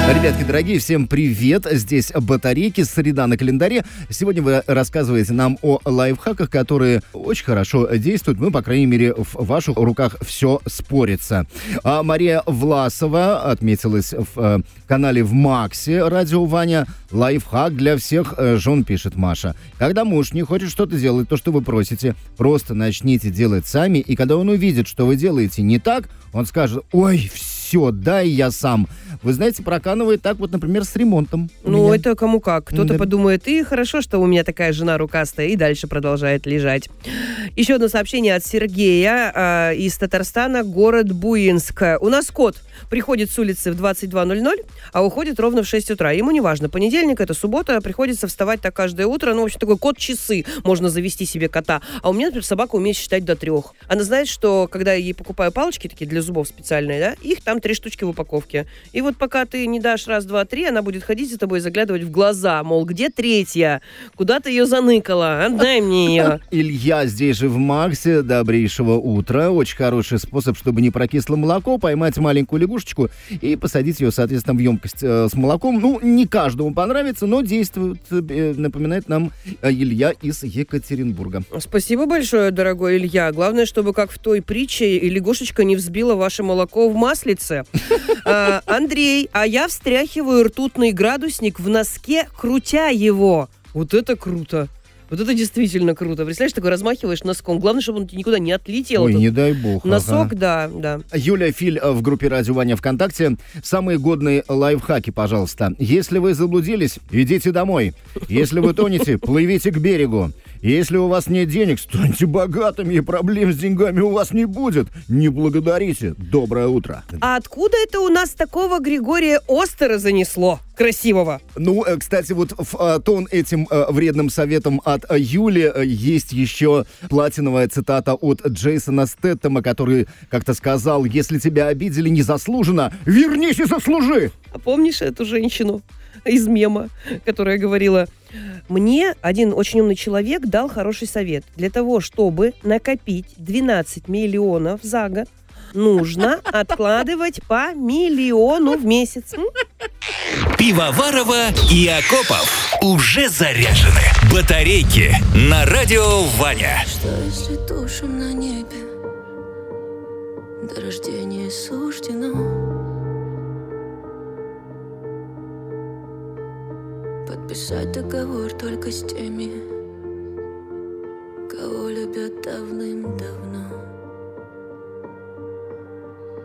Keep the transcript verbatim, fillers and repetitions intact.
Ребятки, дорогие, всем привет! Здесь батарейки, среда на календаре. Сегодня вы рассказываете нам о лайфхаках, которые очень хорошо действуют. Ну, по крайней мере, в ваших руках все спорится. А Мария Власова отметилась в э, канале в Максе «Радио Ваня». Лайфхак для всех э, жен, пишет Маша. Когда муж не хочет что-то делать, то, что вы просите, просто начните делать сами. И когда он увидит, что вы делаете не так, он скажет: «Ой, все, дай я сам». Вы знаете, проканывает так вот, например, с ремонтом. Ну, это кому как. Кто-то Да. подумает: и хорошо, что у меня такая жена рукастая, и дальше продолжает лежать. Еще одно сообщение от Сергея э, из Татарстана, город Буинск. У нас кот приходит с улицы в двадцать два ноль ноль, а уходит ровно в шесть утра. Ему не важно, понедельник, это суббота, приходится вставать так каждое утро. Ну, в общем, такой кот-часы, можно завести себе кота. А у меня, например, собака умеет считать до трех. Она знает, что когда я ей покупаю палочки такие для зубов специальные, да, их там три штучки в упаковке. И вот пока ты не дашь раз, два, три, она будет ходить за тобой и заглядывать в глаза, мол, где третья? Куда ты ее заныкала? Отдай мне ее. Илья здесь же в Максе. Добрейшего утра. Очень хороший способ, чтобы не прокисло молоко, поймать маленькую лягушечку и посадить ее, соответственно, в емкость э, с молоком. Ну, не каждому понравится, но действует, э, напоминает нам э, Илья из Екатеринбурга. Спасибо большое, дорогой Илья. Главное, чтобы, как в той притче, и лягушечка не взбила ваше молоко в маслице. А, Андрей, а я встряхиваю ртутный градусник в носке, крутя его. Вот это круто. Вот это действительно круто. Представляешь, такой размахиваешь носком. Главное, чтобы он никуда не отлетел. Ой, Этот не дай бог. носок, ага. да, да. Юлия Филь в группе «Радио Ваня» ВКонтакте. Самые годные лайфхаки, пожалуйста. Если вы заблудились, идите домой. Если вы тонете, плывите к берегу. Если у вас нет денег, станьте богатыми, и проблем с деньгами у вас не будет. Не благодарите. Доброе утро. А откуда это у нас такого Григория Остера занесло? Красивого. Ну, э, кстати, вот в э, тон этим э, вредным советом от э, Юли э, есть еще платиновая цитата от Джейсона Стэттема, который как-то сказал: «Если тебя обидели незаслуженно, вернись и заслужи!» А помнишь эту женщину из мема, которая говорила: мне один очень умный человек дал хороший совет. Для того, чтобы накопить двенадцать миллионов за год, нужно откладывать по миллиону в месяц. М? Пивоварова и Акопов уже заряжены. Батарейки на радио Ваня. Что если тушим на небе, до рождения суждено подписать договор только с теми,